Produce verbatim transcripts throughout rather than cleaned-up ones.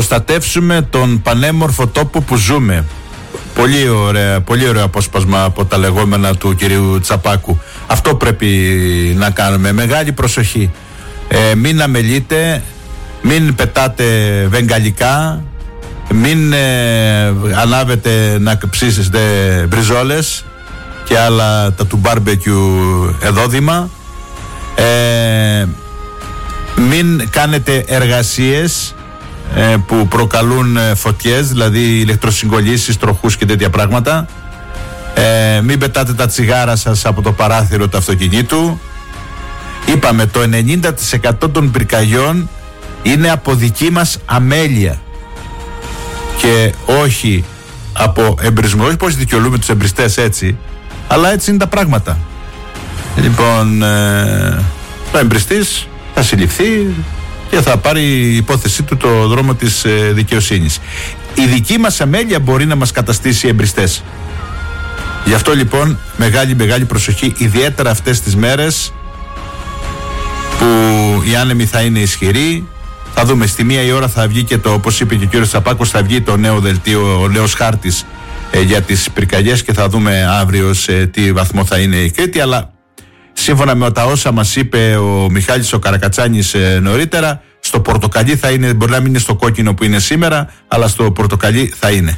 προστατεύσουμε τον πανέμορφο τόπο που ζούμε. Πολύ ωραία, πολύ ωραίο απόσπασμα από τα λεγόμενα του κυρίου Τσαπάκου. Αυτό πρέπει να κάνουμε. Μεγάλη προσοχή. Ε, μην αμελείτε, μην πετάτε βεγγαλικά, μην ε, ανάβετε να ψήσετε μπριζόλες και άλλα τα του μπάρμπεκιου εδόδημα. Ε, μην κάνετε εργασίες ε, που προκαλούν ε, φωτιές, δηλαδή ηλεκτροσυγκολλήσεις, τροχούς και τέτοια πράγματα. Ε, μην πετάτε τα τσιγάρα σας από το παράθυρο του αυτοκινήτου. Είπαμε, το ενενήντα τοις εκατό των πυρκαγιών είναι από δική μας αμέλεια και όχι από εμπρισμό. Όχι πως δικαιολογούμε τους εμπριστές έτσι, αλλά έτσι είναι τα πράγματα. Λοιπόν, ε, ο εμπριστής θα συλληφθεί και θα πάρει η υπόθεσή του το δρόμο της ε, δικαιοσύνης. Η δική μας αμέλεια μπορεί να μας καταστήσει εμπριστές. Γι' αυτό λοιπόν μεγάλη μεγάλη προσοχή, ιδιαίτερα αυτές τις μέρες που οι άνεμοι θα είναι ισχυροί. Θα δούμε, στη μία η ώρα θα βγει και το, όπως είπε και ο κύριος Τσαπάκος, θα βγει το νέο δελτίο, ο νέος χάρτης ε, για τις πυρκαγιές και θα δούμε αύριο σε τι βαθμό θα είναι η Κρήτη. Αλλά σύμφωνα με τα όσα μας είπε ο Μιχάλης ο Καρακατσάνης ε, νωρίτερα, στο πορτοκαλί θα είναι, μπορεί να μην είναι στο κόκκινο που είναι σήμερα, αλλά στο πορτοκαλί θα είναι.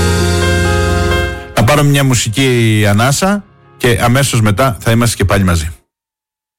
Να πάρω μια μουσική ανάσα και αμέσως μετά θα είμαστε και πάλι μαζί.